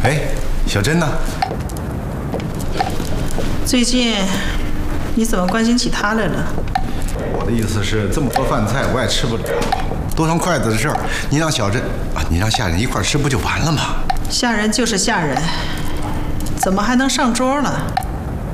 哎，小珍呢？ 最近你怎么关心起他来了？ 我的意思是，这么多饭菜我也吃不了，多双筷子的事儿，你让小珍啊，你让下人一块吃不就完了吗？ 下人就是下人，怎么还能上桌了？